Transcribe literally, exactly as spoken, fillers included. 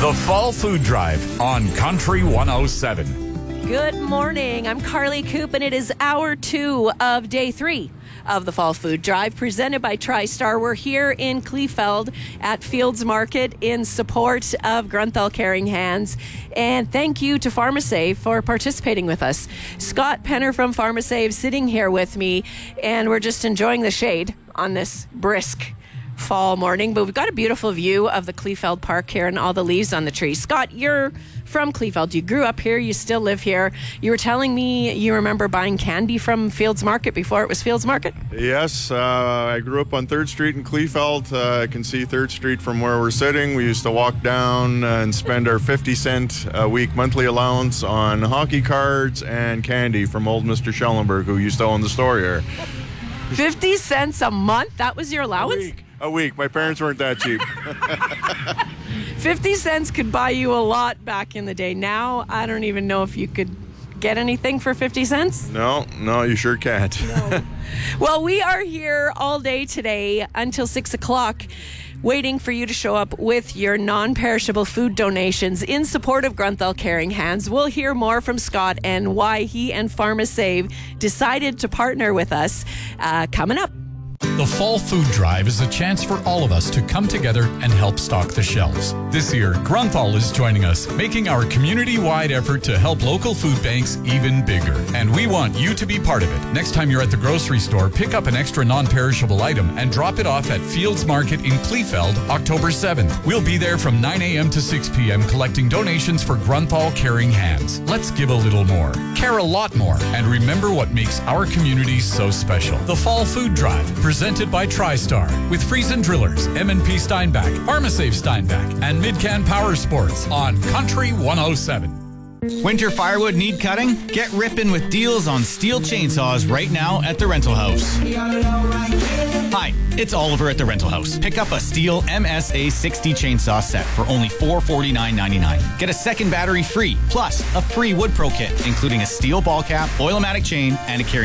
The Fall Food Drive on Country one oh seven. Good morning. I'm Carly Coop, and it is hour two of day three of the Fall Food Drive, presented by TriStar. We're here in Kleefeld at Fields Market in support of Grunthal Caring Hands. And thank you to PharmaSave for participating with us. Scott Penner from PharmaSave sitting here with me, and we're just enjoying the shade on this brisk fall morning. But we've got a beautiful view of the Kleefeld Park here and all the leaves on the trees. Scott, you're from Kleefeld. You grew up here. You still live here. You were telling me you remember buying candy from Fields Market before it was Fields Market? Yes, uh, I grew up on third Street in Kleefeld. Uh, I can see third Street from where we're sitting. We used to walk down and spend our fifty cent a week monthly allowance on hockey cards and candy from old Mister Schellenberg, who used to own the store here. fifty cents a month? That was your allowance? A week. A week. My parents weren't that cheap. fifty cents could buy you a lot back in the day. Now, I don't even know if you could get anything for fifty cents. No, no, you sure can't. No. Well, we are here all day today until six o'clock, waiting for you to show up with your non-perishable food donations in support of Grunthal Caring Hands. We'll hear more from Scott and why he and PharmaSave decided to partner with us uh, coming up. The Fall Food Drive is a chance for all of us to come together and help stock the shelves. This year, Grunthal is joining us, making our community-wide effort to help local food banks even bigger. And we want you to be part of it. Next time you're at the grocery store, pick up an extra non-perishable item and drop it off at Fields Market in Kleefeld, October seventh. We'll be there from nine a.m. to six p.m. collecting donations for Grunthal Caring Hands. Let's give a little more, care a lot more, and remember what makes our community so special. The Fall Food Drive, presented by TriStar, with Friesen Drillers, M and P Steinbach, PharmaSave Steinbach, and Midcan Power Sports on Country one oh seven. Winter firewood need cutting? Get ripping with deals on steel chainsaws right now at the Rental House. Hi, it's Oliver at the Rental House. Pick up a steel M S A sixty chainsaw set for only four forty-nine ninety-nine. Get a second battery free, plus a free Wood Pro kit, including a steel ball cap, Oil-O-Matic chain, and a carrying